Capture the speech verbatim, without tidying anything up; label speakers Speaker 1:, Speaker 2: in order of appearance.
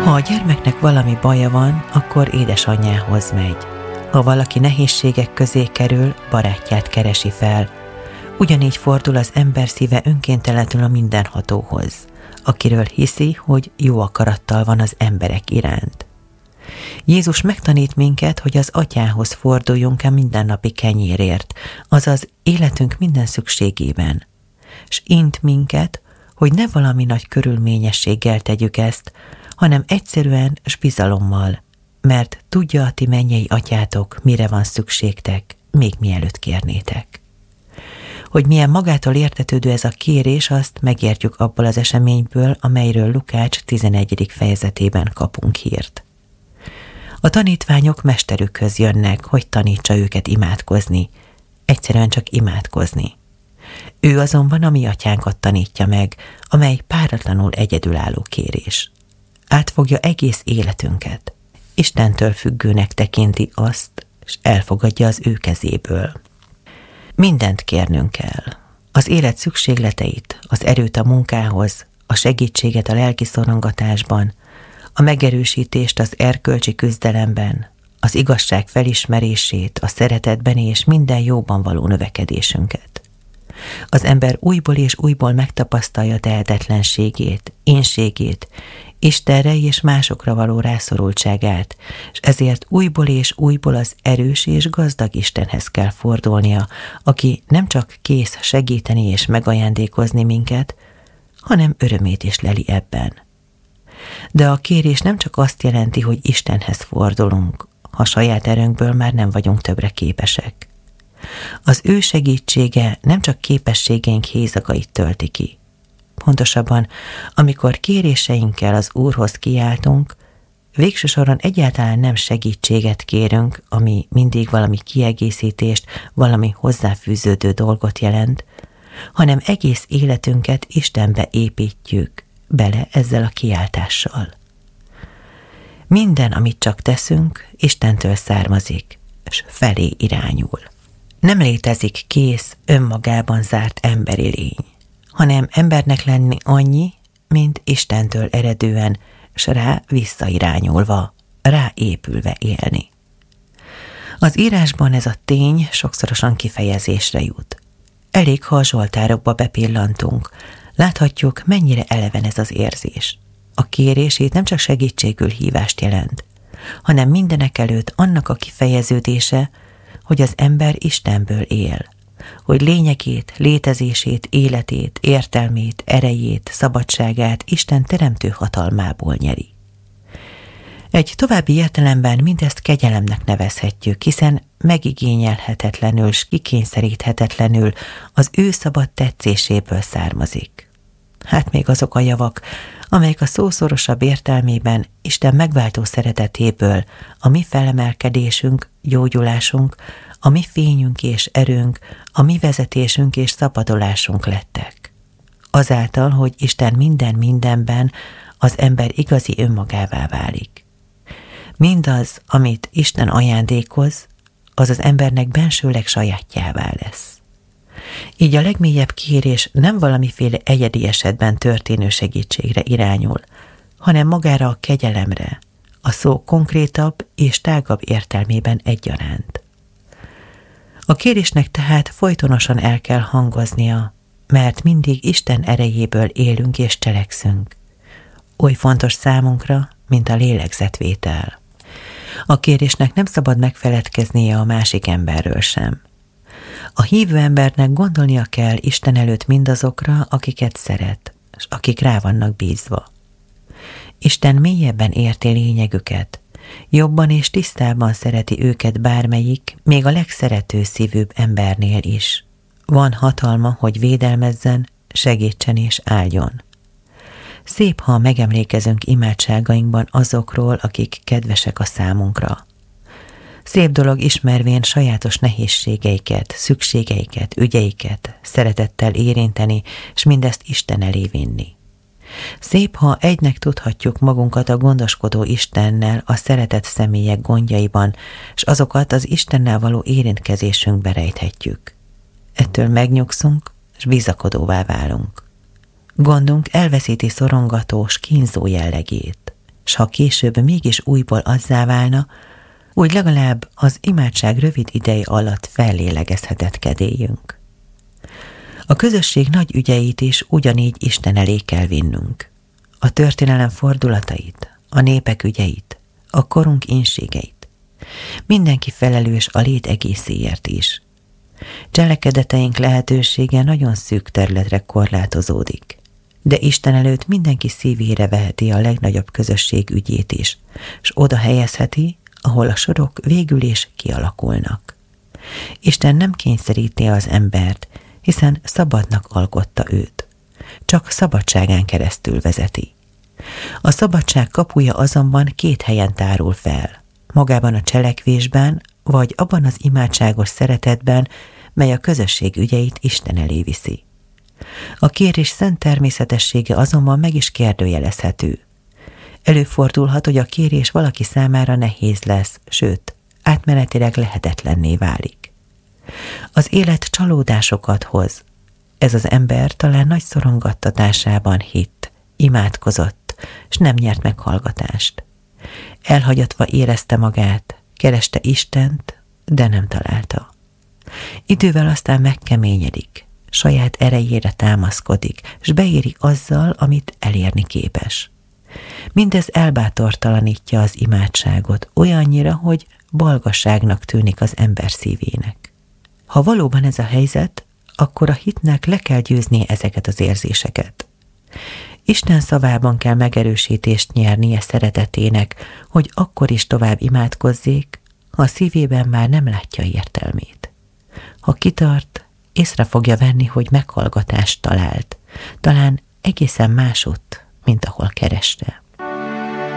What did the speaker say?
Speaker 1: Ha a gyermeknek valami baja van, akkor édesanyjához megy. Ha valaki nehézségek közé kerül, barátját keresi fel. Ugyanígy fordul az ember szíve önkéntelenül a mindenhatóhoz, akiről hiszi, hogy jó akarattal van az emberek iránt. Jézus megtanít minket, hogy az Atyához forduljunk a mindennapi kenyérért, azaz életünk minden szükségében, s int minket, hogy ne valami nagy körülményességgel tegyük ezt, hanem egyszerűen s bizalommal, mert tudja a ti mennyei atyátok, mire van szükségtek, még mielőtt kérnétek. Hogy milyen magától értetődő ez a kérés, azt megértjük abból az eseményből, amelyről Lukács tizenegyedik fejezetében kapunk hírt. A tanítványok mesterükhöz jönnek, hogy tanítsa őket imádkozni, egyszerűen csak imádkozni. Ő azonban a mi atyánkat tanítja meg, amely páratlanul egyedülálló kérés. Átfogja egész életünket. Istentől függőnek tekinti azt, és elfogadja az ő kezéből. Mindent kérnünk kell. Az élet szükségleteit, az erőt a munkához, a segítséget a lelki szorongatásban, a megerősítést az erkölcsi küzdelemben, az igazság felismerését, a szeretetben és minden jóban való növekedésünket. Az ember újból és újból megtapasztalja tehetetlenségét, énségét, Istenre és másokra való rászorultságát, és ezért újból és újból az erős és gazdag Istenhez kell fordulnia, aki nem csak kész segíteni és megajándékozni minket, hanem örömét is leli ebben. De a kérés nem csak azt jelenti, hogy Istenhez fordulunk, ha saját erőnkből már nem vagyunk többre képesek. Az ő segítsége nem csak képességeink hézagait tölti ki. Pontosabban, amikor kéréseinkkel az Úrhoz kiáltunk, végső soron egyáltalán nem segítséget kérünk, ami mindig valami kiegészítést, valami hozzáfűződő dolgot jelent, hanem egész életünket Istenbe építjük bele ezzel a kiáltással. Minden, amit csak teszünk, Istentől származik, és felé irányul. Nem létezik kész, önmagában zárt emberi lény, hanem embernek lenni annyi, mint Istentől eredően, s rá visszairányulva, rá épülve élni. Az írásban ez a tény sokszorosan kifejezésre jut. Elég, ha a zsoltárokba bepillantunk, láthatjuk, mennyire eleven ez az érzés. A kérés itt nem csak segítségül hívást jelent, hanem mindenekelőtt annak a kifejeződése, hogy az ember Istenből él, hogy lényegét, létezését, életét, értelmét, erejét, szabadságát Isten teremtő hatalmából nyeri. Egy további értelemben mindezt kegyelemnek nevezhetjük, hiszen megigényelhetetlenül s kikényszeríthetetlenül az ő szabad tetszéséből származik. Hát még azok a javak, amelyek a szó szorosabb értelmében Isten megváltó szeretetéből a mi felemelkedésünk, gyógyulásunk, a mi fényünk és erőnk, a mi vezetésünk és szabadulásunk lettek. Azáltal, hogy Isten minden mindenben az ember igazi önmagává válik. Mindaz, amit Isten ajándékoz, az az embernek bensőleg sajátjává lesz. Így a legmélyebb kérés nem valamiféle egyedi esetben történő segítségre irányul, hanem magára a kegyelemre, a szó konkrétabb és tágabb értelmében egyaránt. A kérésnek tehát folytonosan el kell hangoznia, mert mindig Isten erejéből élünk és cselekszünk. Oly fontos számunkra, mint a lélegzetvétel. A kérésnek nem szabad megfeledkeznie a másik emberről sem. A hívő embernek gondolnia kell Isten előtt mindazokra, akiket szeret, és akik rá vannak bízva. Isten mélyebben érti lényegüket, jobban és tisztában szereti őket bármelyik, még a legszerető szívűbb embernél is. Van hatalma, hogy védelmezzen, segítsen és áldjon. Szép, ha megemlékezünk imádságainkban azokról, akik kedvesek a számunkra. Szép dolog ismervén sajátos nehézségeiket, szükségeiket, ügyeiket szeretettel érinteni, és mindezt Isten elé vinni. Szép, ha egynek tudhatjuk magunkat a gondoskodó Istennel a szeretett személyek gondjaiban, és azokat az Istennel való érintkezésünkbe rejthetjük. Ettől megnyugszunk, és bizakodóvá válunk. Gondunk elveszíti szorongatós, kínzó jellegét, s ha később mégis újból azzá válna, úgy legalább az imádság rövid ideje alatt fellélegezhetett kedélyünk. A közösség nagy ügyeit is ugyanígy Isten elé kell vinnünk. A történelem fordulatait, a népek ügyeit, a korunk inségeit. Mindenki felelős a lét egészéért is. Cselekedeteink lehetősége nagyon szűk területre korlátozódik, de Isten előtt mindenki szívére veheti a legnagyobb közösség ügyét is, s oda helyezheti, ahol a sorok végül is kialakulnak. Isten nem kényszeríti az embert, hiszen szabadnak alkotta őt. Csak szabadságán keresztül vezeti. A szabadság kapuja azonban két helyen tárul fel, magában a cselekvésben, vagy abban az imádságos szeretetben, mely a közösség ügyeit Isten elé viszi. A kérés szent természetessége azonban meg is kérdőjelezhető. Előfordulhat, hogy a kérés valaki számára nehéz lesz, sőt, átmenetileg lehetetlenné válik. Az élet csalódásokat hoz. Ez az ember talán nagy szorongattatásában hitt, imádkozott, s nem nyert meghallgatást. Elhagyatva érezte magát, kereste Istent, de nem találta. Idővel aztán megkeményedik, saját erejére támaszkodik, s beéri azzal, amit elérni képes. Mindez elbátortalanítja az imádságot olyannyira, hogy balgasságnak tűnik az ember szívének. Ha valóban ez a helyzet, akkor a hitnek le kell győznie ezeket az érzéseket. Isten szavában kell megerősítést nyernie szeretetének, hogy akkor is tovább imádkozzék, ha a szívében már nem látja értelmét. Ha kitart, észre fogja venni, hogy meghallgatást talált, talán egészen másutt, mint ahol kereste.